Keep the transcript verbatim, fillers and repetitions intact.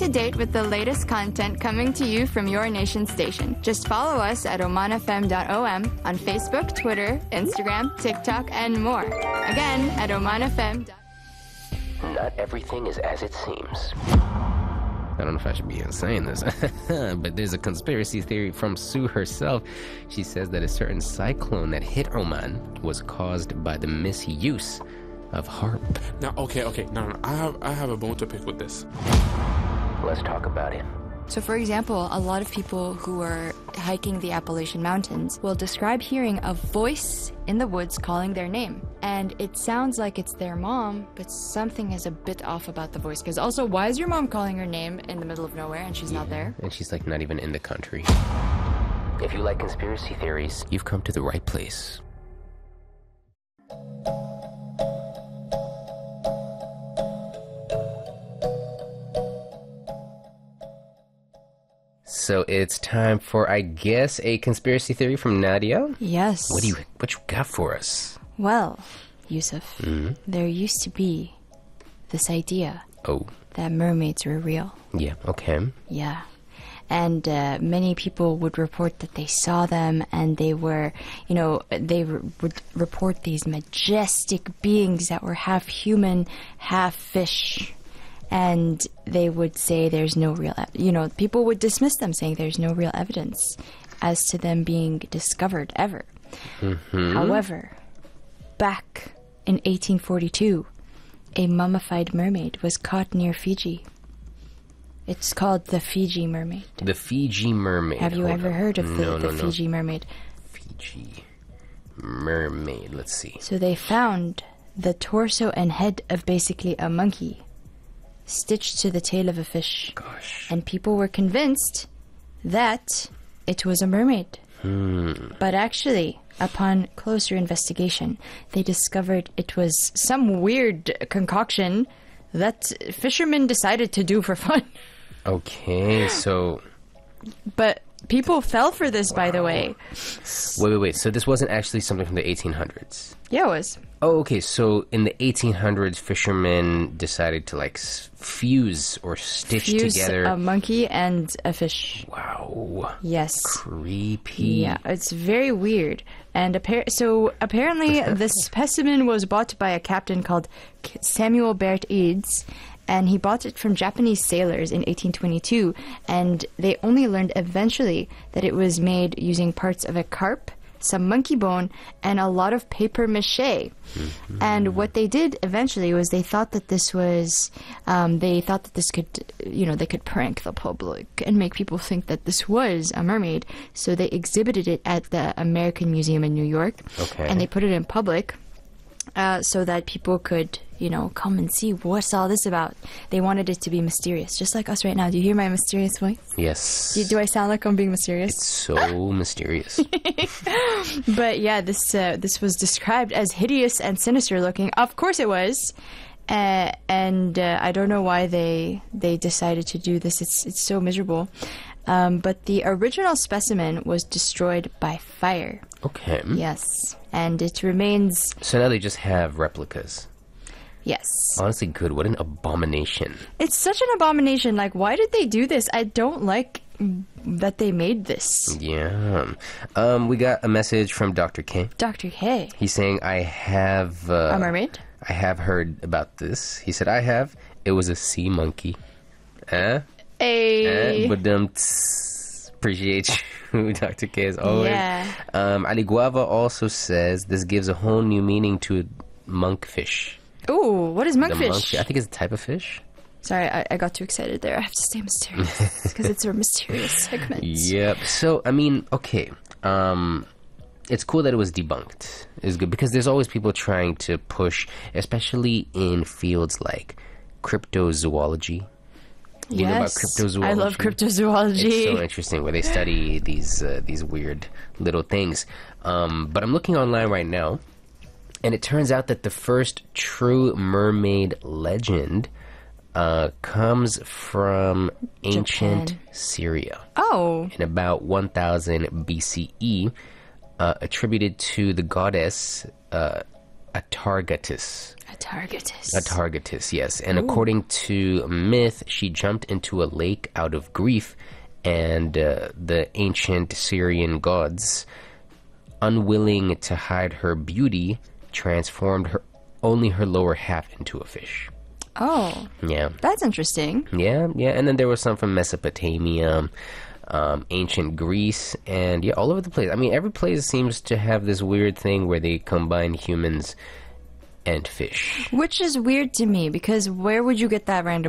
to date with the latest content coming to you from your nation station. Just follow us at oman f m dot o m on Facebook, Twitter, Instagram, TikTok, and more. Again, at oman f m. Not everything is as it seems. I don't know if I should be saying this, but there's a conspiracy theory from Sue herself. She says that a certain cyclone that hit Oman was caused by the misuse of HAARP. Now, okay, okay, no, no, I have, I have a bone to pick with this. Let's talk about it. So, for example, a lot of people who are hiking the Appalachian Mountains will describe hearing a voice in the woods calling their name. And it sounds like it's their mom, but something is a bit off about the voice. Because also, why is your mom calling her name in the middle of nowhere and she's yeah. not there? And she's like not even in the country. If you like conspiracy theories, you've come to the right place. So it's time for, I guess, a conspiracy theory from Nadia? Yes. What do you what you got for us? Well, Yusuf, mm-hmm. there used to be this idea oh. that mermaids were real. Yeah, okay. Yeah. And uh, many people would report that they saw them, and they were, you know, they re- would report these majestic beings that were half human, half fish. And they would say there's no real, e- you know, people would dismiss them, saying there's no real evidence as to them being discovered ever. Mm-hmm. However, back in eighteen forty-two, a mummified mermaid was caught near Fiji. It's called the Fiji mermaid. The Fiji mermaid. Have you Hold ever on. heard of the, no, the no, Fiji no. mermaid? Fiji mermaid. Let's see. So they found the torso and head of basically a monkey stitched to the tail of a fish. Gosh. And people were convinced that it was a mermaid. Hmm. But actually, upon closer investigation, they discovered it was some weird concoction that fishermen decided to do for fun. Okay, so... But people fell for this, wow. by the way. Wait, wait, wait. So this wasn't actually something from the eighteen hundreds? Yeah, it was. Oh, okay. So in the eighteen hundreds, fishermen decided to like s- fuse or stitch fuse together a monkey and a fish. Wow. Yes. Creepy. Yeah, it's very weird. And appar- so apparently, the specimen was bought by a captain called Samuel Bert Eads. And he bought it from Japanese sailors in eighteen twenty-two, and they only learned eventually that it was made using parts of a carp, some monkey bone, and a lot of paper mache. Mm-hmm. And what they did eventually was they thought that this was, um, they thought that this could, you know, they could prank the public and make people think that this was a mermaid. So they exhibited it at the American Museum in New York, okay. and they put it in public. Uh, so that people could, you know, come and see what's all this about. They wanted it to be mysterious, just like us right now. Do you hear my mysterious voice? Yes. Do, do I sound like I'm being mysterious? It's so mysterious. But yeah, this uh, this was described as hideous and sinister looking. Of course it was. Uh, and uh, I don't know why they they decided to do this. It's it's so miserable. Um, but the original specimen was destroyed by fire. Okay. Yes. And it remains... So now they just have replicas. Yes. Honestly, good. What an abomination. It's such an abomination. Like, why did they do this? I don't like that they made this. Yeah. Um, we got a message from Doctor K. Doctor K. He's saying, I have... Uh, a mermaid? I have heard about this. He said, I have. It was a sea monkey. Eh? Hey. Eh? But um, appreciate you, Doctor K, as always. Yeah. Um, Ali Guava also says, this gives a whole new meaning to monkfish. Ooh, what is monkfish? Monkfish? I think it's a type of fish. Sorry, I, I got too excited there. I have to stay mysterious because it's a mysterious segment. Yep. So, I mean, okay. Um, it's cool that it was debunked. It's good because there's always people trying to push, especially in fields like cryptozoology. You yes, know about cryptozoology? I love cryptozoology. It's so interesting where they study these uh, these weird little things. Um, but I'm looking online right now, and it turns out that the first true mermaid legend uh, comes from ancient Japan. Syria. Oh. In about one thousand B C E, uh, attributed to the goddess uh, Atargatis. Atargatis. Atargatis, yes. And according to myth, she jumped into a lake out of grief, and uh, the ancient Syrian gods, unwilling to hide her beauty, transformed her only her lower half into a fish. Oh, Yeah. that's interesting. Yeah, yeah. And then there was some from Mesopotamia, um, ancient Greece, and yeah, all over the place. I mean, every place seems to have this weird thing where they combine humans and fish. Which is weird to me because where would you get that random